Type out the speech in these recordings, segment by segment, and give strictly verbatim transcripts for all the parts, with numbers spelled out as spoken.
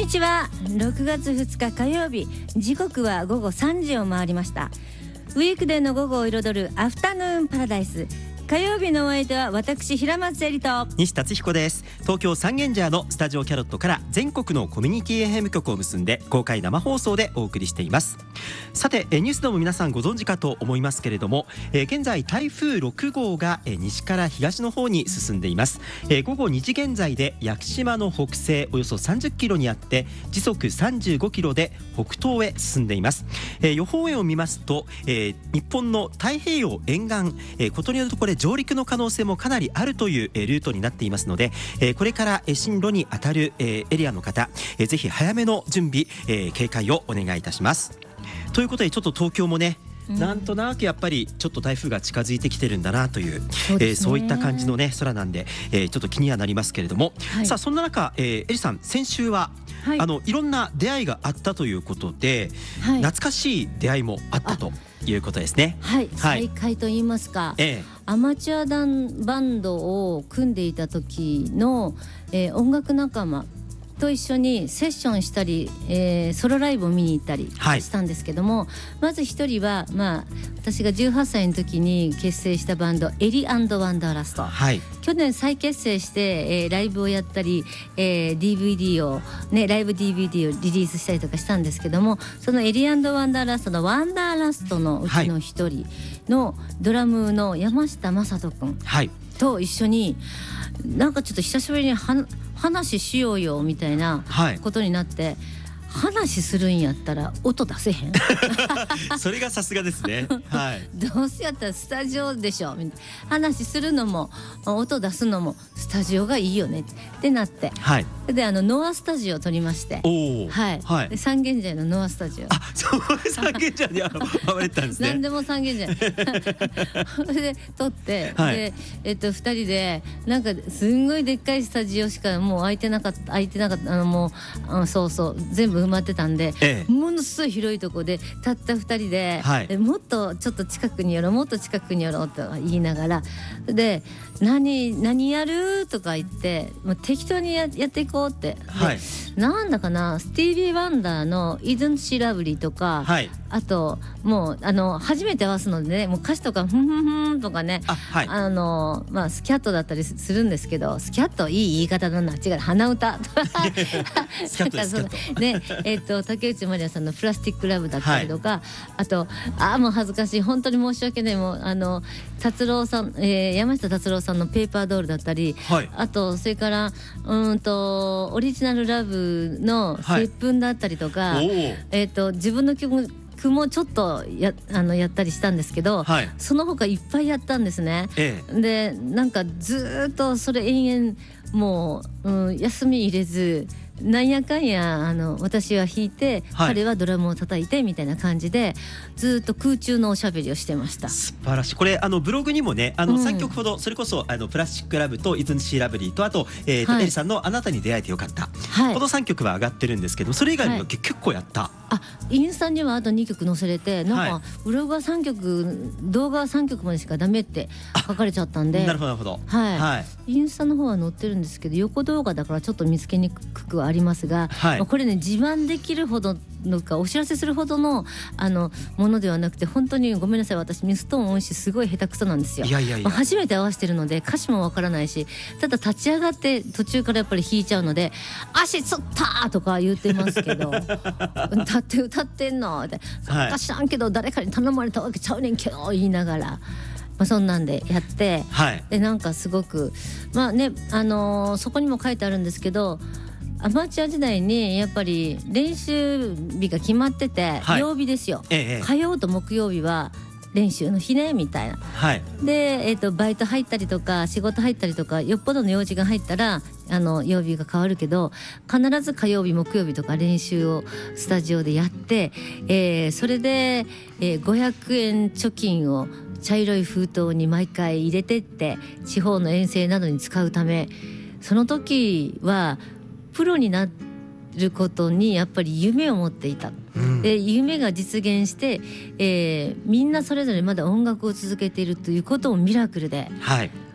ちは。ろくがつふつか火曜日、時刻はごごさんじを回りました。ウィークデーの午後を彩るアフタヌーンパラダイス。火曜日のお相手は私平松恵里と西達彦です。東京三軒茶屋のスタジオキャロットから全国のコミュニティ エフエム 局を結んで公開生放送でお送りしています。さてニュースでも皆さんご存知かと思いますけれども、えー、現在台風ろくごうが西から東の方に進んでいます。えー、ごごにじ現在で屋久島の北西およそさんじゅっキロにあって時速さんじゅうごキロで北東へ進んでいます。えー、予報円を見ますと、えー、日本の太平洋沿岸、えー、ことによるとこれ上陸の可能性もかなりあるというルートになっていますので、これから進路に当たるエリアの方、ぜひ早めの準備警戒をお願いいたします。ということでちょっと東京もね、うん、なんとなくやっぱりちょっと台風が近づいてきてるんだなという、そうですね、えー、そういった感じのね空なんで、えー、ちょっと気にはなりますけれども、はい、さあそんな中、えー、エリさん先週は、はい、あのいろんな出会いがあったということで、はい、懐かしい出会いもあったということですね。 はい、はい、再会と言いますか、ええ、アマチュアダンバンドを組んでいた時の、えー、音楽仲間と一緒にセッションしたり、えー、ソロライブを見に行ったりしたんですけども、はい、まず一人は、まあ、私がじゅうはっさいの時に結成したバンドエリ&ワンダーラスト、はい、去年再結成して、えー、ライブをやったり、えー、ディーブイディー を、ね、ライブ ディーブイディー をリリースしたりとかしたんですけども、そのエリ&ワンダーラストのワンダーラストのうちの一人のドラムの山下正人君と一緒に、なんかちょっと久しぶりには話しようよみたいなことになって、はい、話するんやったら音出せへんそれがさすがですね、はい、 どうせやったらスタジオでしょ、話するのも音出すのもスタジオがいいよねってなって、はい、であのノアスタジオを撮りまして、お、はいはい、で三軒茶屋のノアスタジオ、 あ、そう三軒茶屋に回れたんですね何でも三軒茶屋で撮って、はい、で、えっと、ふたりでなんかすんごいでっかいスタジオしかもう空いてなかった空いてなかったあのもうあのそうそう全部埋まってたんで、ええ、ものすごい広いとこでたったふたりで、はい、もっとちょっと近くに寄ろうもっと近くに寄ろうと言いながらで何何やるとか言ってもう適当に や, やっていこうって、はい、なんだかなスティービー・ワンダーの「Isn't She Lovely」とか、はい、あともうあの初めて合わすのでね、もう歌詞とかふんふんふんとかね、あ、はい、あのまあスキャットだったりするんですけど、スキャットいい言い方だな、違う鼻歌スキャットですね、えー、と竹内まりやさんの「プラスティック・ラブ」だったりとか、はい、あとあもう恥ずかしい本当に申し訳ない、もうあの達郎さん、えー、山下達郎さんの「ペーパードール」だったり、はい、あとそれからうんとオリジナルラブの「接吻」だったりとか、はい、えー、と自分の曲もちょっと や, あのやったりしたんですけど、はい、その他いっぱいやったんですね、ええ、でなんかずっとそれ延々もう、うん、休み入れずなんやかんやあの私は弾いて、はい、彼はドラムを叩いてみたいな感じでずっと空中のおしゃべりをしてました。 素晴らしい。これあのブログにもねあのさんきょくほど、うん、それこそあのプラスチックラブとイズンシーラブリーとあと、えーとはい、エリさんのあなたに出会えてよかった、はい、このさんきょくは上がってるんですけど、それ以外にも、はい、結構やった。 あインスタにはあとにきょく載せれて、なんかブログはさんきょく動画はさんきょくまでしかダメって書かれちゃったんで、 なるほどなるほど、 はいはい、インスタの方は載ってるんですけど横動画だからちょっと見つけにくくはありますが、はい、これね自慢できるほどのかお知らせするほどのあのものではなくて、本当にごめんなさい、私ミストーン音痴すごい下手くそなんですよ。いやいやいや、まあ、初めて合わせてるので歌詞もわからないし、ただ立ち上がって途中からやっぱり弾いちゃうので足つったとか言ってますけど歌って歌ってんのって、はい、知らんけど誰かに頼まれたわけちゃうねんけど言いながら、まあ、そんなんでやって、はい、でなんかすごくまあね、あのー、そこにも書いてあるんですけど、アマチュア時代にやっぱり練習日が決まってて、はい、曜日ですよ、ええ、火曜と木曜日は練習の日ねみたいな、はい、で、えーと、バイト入ったりとか仕事入ったりとかよっぽどの用事が入ったらあの曜日が変わるけど、必ず火曜日木曜日とか練習をスタジオでやって、えー、それで、えー、ごひゃくえん貯金を茶色い封筒に毎回入れてって地方の遠征などに使うため、その時はプロになることにやっぱり夢を持っていた、うん、で夢が実現して、えー、みんなそれぞれまだ音楽を続けているということもミラクルで、はい、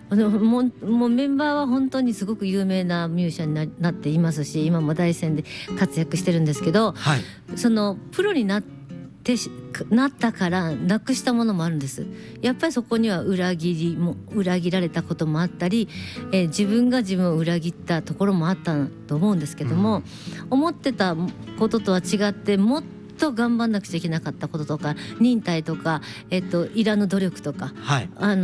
あのもう、もうメンバーは本当にすごく有名なミュージシャンに な, なっていますし、今も大戦で活躍してるんですけど、 はい、そのプロになってなったからなくしたものもあるんです。やっぱりそこには裏切りも裏切られたこともあったり、えー、自分が自分を裏切ったところもあったと思うんですけども、うん、思ってたこととは違ってもっと頑張んなくちゃいけなかったこととか、忍耐とか、えっと、いらぬ努力とか、 はい、 あの